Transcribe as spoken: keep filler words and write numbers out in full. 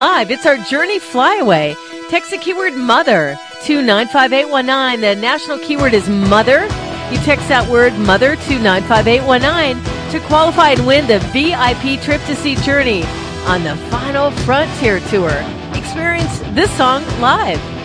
Live. It's our Journey Flyaway. Text the keyword mother to nine five eight one nine. The national keyword is mother. You text that word mother to nine five eight one nine to qualify and win the V I P trip to see Journey on the Final Frontier Tour. Experience this song live.